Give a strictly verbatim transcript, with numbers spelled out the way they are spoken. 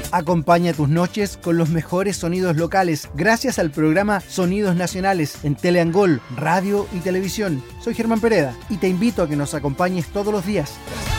Acompaña tus noches con los mejores sonidos locales gracias al programa Sonidos Nacionales en Teleangol, radio y televisión. Soy Germán Pereda y te invito a que nos acompañes todos los días.